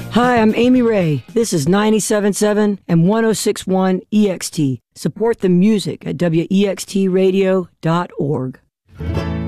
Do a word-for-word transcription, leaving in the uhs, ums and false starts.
Hi, I'm Amy Ray. This is ninety-seven point seven and one oh six point one E X T. Support the music at W E X T radio dot org.